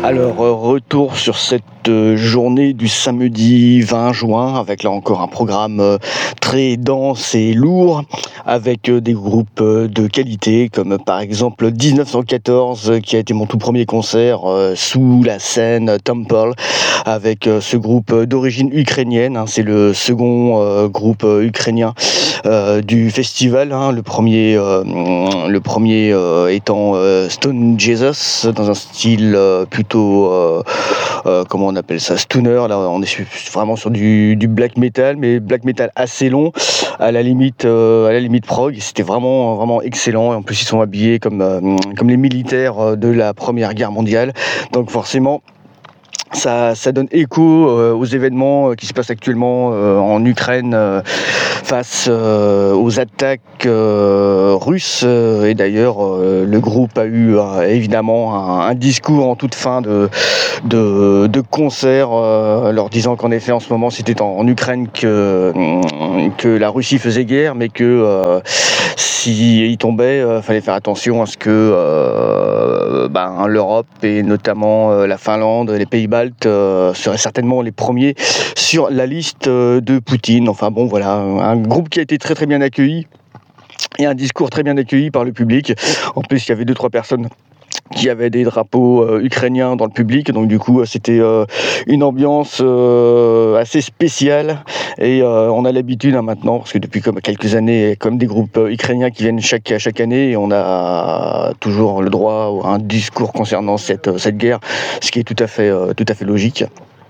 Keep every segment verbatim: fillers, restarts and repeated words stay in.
Alors, euh, retour sur cette euh, journée du samedi vingt juin, avec là encore un programme euh, très dense et lourd, avec euh, des groupes euh, de qualité, comme euh, par exemple dix-neuf cent quatorze, euh, qui a été mon tout premier concert euh, sous la scène Temple, avec euh, ce groupe euh, d'origine ukrainienne. Hein, c'est le second euh, groupe euh, ukrainien euh, du festival. Hein, le premier, euh, le premier euh, étant euh, Stone Jesus, dans un style euh, plutôt euh, euh, comment on appelle ça, stoner. Là on est vraiment sur du, du black metal, mais black metal assez long, à la limite euh, à la limite prog. C'était vraiment vraiment excellent, et en plus ils sont habillés comme euh, comme les militaires de la Première Guerre mondiale, donc forcément Ça, ça donne écho euh, aux événements euh, qui se passent actuellement euh, en Ukraine euh, face euh, aux attaques euh, russes. Et d'ailleurs, euh, le groupe a eu euh, évidemment un, un discours en toute fin de, de, de concert, euh, leur disant qu'en effet, en ce moment, c'était en, en Ukraine que, que la Russie faisait guerre, mais que euh, s'il tombait, euh, fallait faire attention à ce que euh, ben, l'Europe et notamment euh, la Finlande, les Pays-Bas Euh, seraient certainement les premiers sur la liste euh, de Poutine. Enfin bon, voilà, un groupe qui a été très très bien accueilli et un discours très bien accueilli par le public. En plus, il y avait deux trois personnes qui avaient des drapeaux euh, ukrainiens dans le public, donc du coup c'était euh, une ambiance euh, assez spéciale, et euh, on a l'habitude hein, maintenant, parce que depuis comme quelques années, il y a comme des groupes euh, ukrainiens qui viennent chaque, chaque année, et on a toujours le droit à un discours concernant cette, cette guerre, ce qui est tout à fait, euh, tout à fait logique.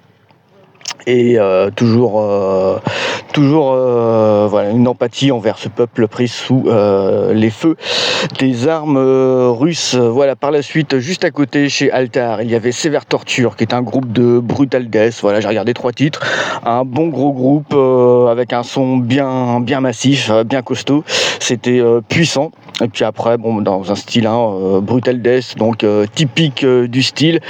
Et euh, toujours, euh, toujours euh, voilà, une empathie envers ce peuple pris sous euh, les feux des armes euh, russes. Voilà, par la suite, juste à côté, chez Altar, il y avait Severe Torture, qui est un groupe de brutal death. Voilà, j'ai regardé trois titres, un bon gros groupe euh, avec un son bien, bien massif, bien costaud. C'était euh, puissant. Et puis après, bon, dans un style hein, euh, brutal death, donc euh, typique euh, du style,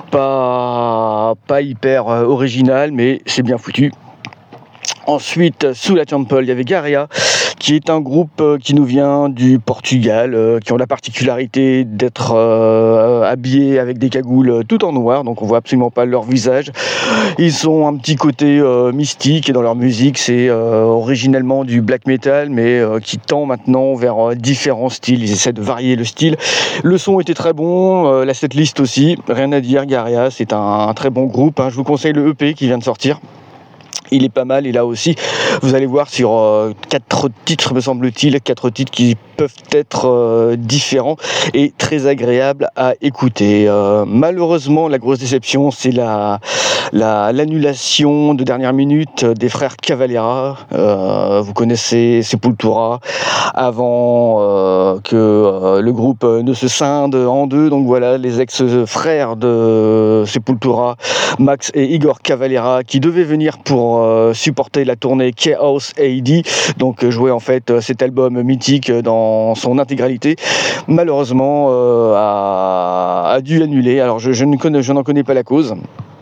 pas, pas hyper euh, original, mais c'est bien foutu. Ensuite, sous la Temple, il y avait Garia, qui est un groupe euh, qui nous vient du Portugal, euh, qui ont la particularité d'être euh, habillés avec des cagoules euh, tout en noir, donc on voit absolument pas leur visage. Ils ont un petit côté euh, mystique, et dans leur musique, c'est euh, originellement du black metal, mais euh, qui tend maintenant vers euh, différents styles. Ils essaient de varier le style. Le son était très bon, euh, la setlist aussi, rien à dire. Garia, c'est un, un très bon groupe, hein. Je vous conseille le E P qui vient de sortir. Il est pas mal, et là aussi, vous allez voir sur euh, quatre titres, me semble-t-il, quatre titres qui peuvent être euh, différents et très agréables à écouter. Euh, malheureusement, la grosse déception, c'est la, la, l'annulation de dernière minute des frères Cavalera. Euh, vous connaissez Sepultura, avant euh, que euh, le groupe ne se scinde en deux. Donc voilà, les ex-frères de Sepultura, Max et Igor Cavalera, qui devaient venir pour euh, supporter la tournée Chaos A D, donc jouer en fait cet album mythique dans son intégralité, malheureusement euh, a, a dû annuler. Alors je, je, ne connais, je n'en connais pas la cause,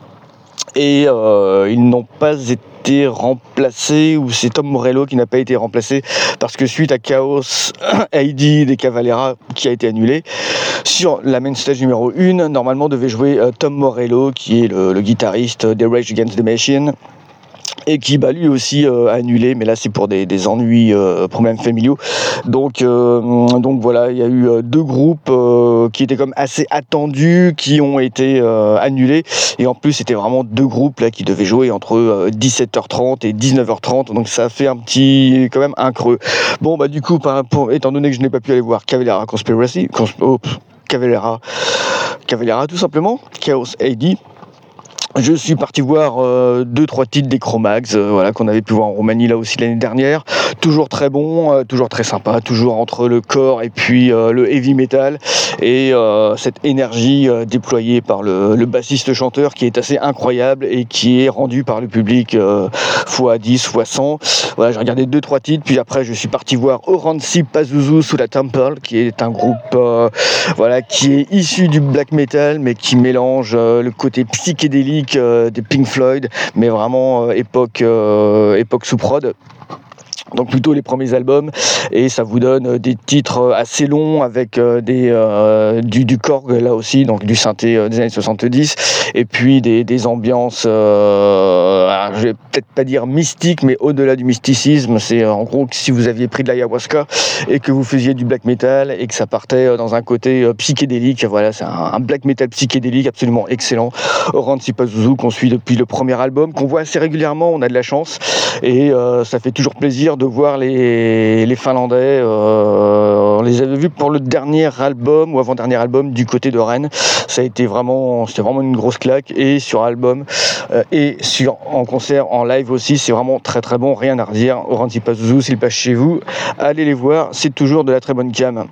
et euh, ils n'ont pas été remplacés, ou c'est Tom Morello qui n'a pas été remplacé, parce que suite à Chaos A D des Cavalera qui a été annulé, sur la main stage numéro un, normalement devait jouer euh, Tom Morello, qui est le, le guitariste des Rage Against the Machine, et qui bah, lui aussi euh, a annulé, mais là c'est pour des, des ennuis, euh, problèmes familiaux. Donc, euh, donc voilà, il y a eu euh, deux groupes euh, qui étaient comme assez attendus, qui ont été euh, annulés, et en plus c'était vraiment deux groupes là qui devaient jouer entre euh, dix-sept heures trente et dix-neuf heures trente, donc ça fait un petit, quand même un creux. Bon bah du coup, par, pour, étant donné que je n'ai pas pu aller voir Cavalera Conspiracy, cons, oh, Cavalera, Cavalera tout simplement, Chaos A D, je suis parti voir euh, deux trois titres des Cro-Mags, euh, voilà, qu'on avait pu voir en Roumanie là aussi l'année dernière. Toujours très bon, euh, toujours très sympa, toujours entre le core et puis euh, le heavy metal, et euh, cette énergie euh, déployée par le, le bassiste chanteur qui est assez incroyable et qui est rendu par le public euh, fois dix, fois cent. Voilà, j'ai regardé deux trois titres, puis après je suis parti voir Oranzi Pazuzu sous la Temple, qui est un groupe euh, voilà, qui est issu du black metal, mais qui mélange euh, le côté psychédélique euh, des Pink Floyd, mais vraiment euh, époque, euh, époque sous prod. Donc plutôt les premiers albums, et ça vous donne des titres assez longs avec des euh, du, du Korg là aussi, donc du synthé des années soixante-dix, et puis des, des ambiances, euh, alors, je vais peut-être pas dire mystiques, mais au-delà du mysticisme. C'est en gros que si vous aviez pris de l'ayahuasca et que vous faisiez du black metal et que ça partait dans un côté psychédélique, voilà, c'est un, un black metal psychédélique absolument excellent. Ransi Pazuzu qu'on suit depuis le premier album, qu'on voit assez régulièrement, on a de la chance, et euh, ça fait toujours plaisir de voir les, les Finlandais. Euh, on les avait vus pour le dernier album ou avant-dernier album du côté de Rennes. Ça a été vraiment, c'était vraiment une grosse claque, et sur album euh, et sur en concert, en live aussi, c'est vraiment très très bon, rien à redire. Ransi Pazuzu, s'il passe chez vous, allez les voir, c'est toujours de la très bonne cam.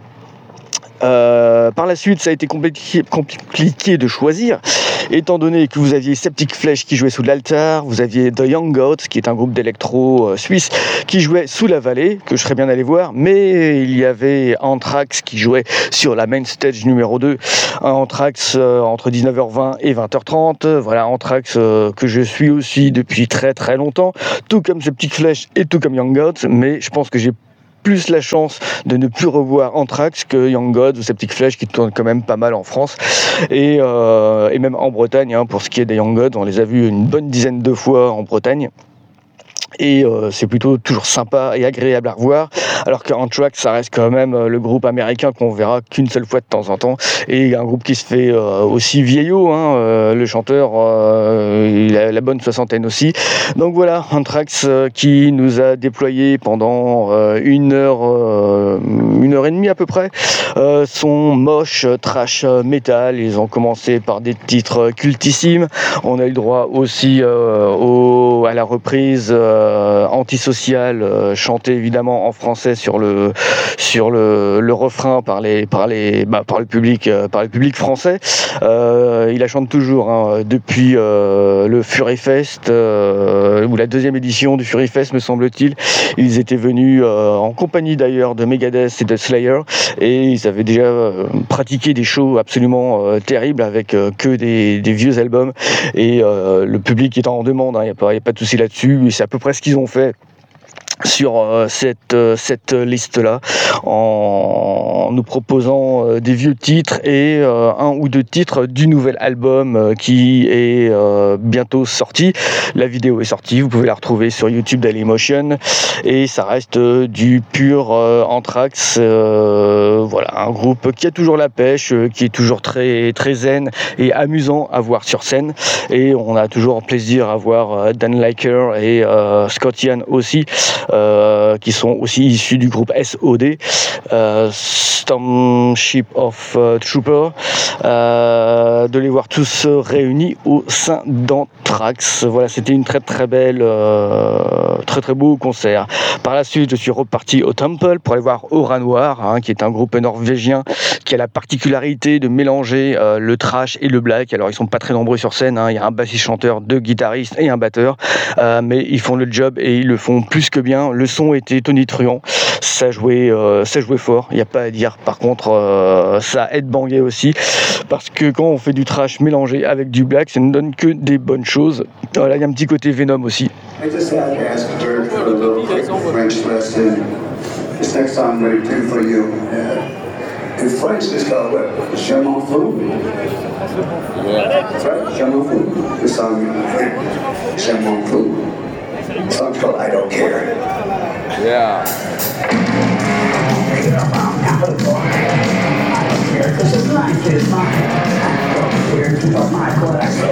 Euh, par la suite, ça a été compliqué, compliqué de choisir, étant donné que vous aviez Septic Flesh qui jouait sous l'altar, vous aviez The Young Gods, qui est un groupe d'électro euh, suisse, qui jouait sous la vallée, que je serais bien allé voir, mais il y avait Anthrax qui jouait sur la main stage numéro deux, Anthrax euh, entre dix-neuf heures vingt et vingt heures trente, voilà, Anthrax euh, que je suis aussi depuis très très longtemps, tout comme Septic Flesh et tout comme Young Gods, mais je pense que j'ai plus la chance de ne plus revoir Anthrax que Young Gods ou Septic Flesh, qui tournent quand même pas mal en France et, euh, et même en Bretagne, hein, pour ce qui est des Young Gods, on les a vus une bonne dizaine de fois en Bretagne. Et euh, c'est plutôt toujours sympa et agréable à revoir, alors qu'Anthrax, ça reste quand même le groupe américain qu'on verra qu'une seule fois de temps en temps, et un groupe qui se fait euh, aussi vieillot, hein, euh, le chanteur euh, il a la bonne soixantaine aussi. Donc voilà, Anthrax euh, qui nous a déployé pendant euh, une heure euh, une heure et demie à peu près euh, son moche trash metal. Ils ont commencé par des titres cultissimes, on a eu le droit aussi euh, au, à la reprise euh, Euh, antisocial, euh, chanté évidemment en français sur le sur le, le refrain par les par les bah, par le public euh, par le public français. Euh, il la chante toujours, hein, depuis euh, le Fury Fest euh, ou la deuxième édition du Fury Fest, me semble-t-il. Ils étaient venus euh, en compagnie d'ailleurs de Megadeth et de Slayer, et ils avaient déjà euh, pratiqué des shows absolument euh, terribles avec euh, que des, des vieux albums, et euh, le public étant en demande, il hein, n'y a pas il y a pas de souci là-dessus, et c'est à peu près ce qu'ils ont fait sur euh, cette, euh, cette liste-là, en, en nous proposant euh, des vieux titres et euh, un ou deux titres du nouvel album euh, qui est euh, bientôt sorti. La vidéo est sortie, vous pouvez la retrouver sur YouTube Dailymotion, et ça reste euh, du pur euh, Anthrax. Euh, voilà, un groupe qui a toujours la pêche, euh, qui est toujours très, très zen et amusant à voir sur scène, et on a toujours plaisir à voir euh, Dan Liker et euh, Scott Ian aussi, Euh, qui sont aussi issus du groupe S O D, euh, Stormship of uh, Trooper, euh, de les voir tous réunis au sein d'Anthrax. Voilà, c'était une très très belle, euh, très très beau concert. Par la suite, je suis reparti au Temple pour aller voir Aura Noir, hein, qui est un groupe norvégien qui a la particularité de mélanger euh, le trash et le black. Alors ils sont pas très nombreux sur scène, hein. Il y a un bassiste chanteur, deux guitaristes et un batteur, euh, mais ils font le job et ils le font plus que bien. Le son était tonitruant, ça jouait, euh, ça jouait fort, il n'y a pas à dire. Par contre, euh, ça aide bangé aussi, parce que quand on fait du trash mélangé avec du black, ça ne donne que des bonnes choses. Voilà, il y a un petit côté Venom aussi. In French, it's called what? Je m'en fous. Yeah. That's right? Je m'en fous. The song, Je m'en fous. The song's called I Don't Care. Yeah. Get up, I'm out of the bar. I don't care, 'cause it's life is mine. I don't care, keep up my class.